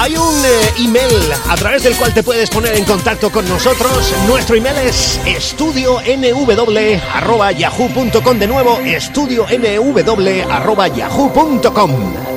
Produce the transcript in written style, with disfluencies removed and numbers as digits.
Hay un email a través del cual te puedes poner en contacto con nosotros. Nuestro email es estudionw@yahoo.com. De nuevo, estudionw@yahoo.com.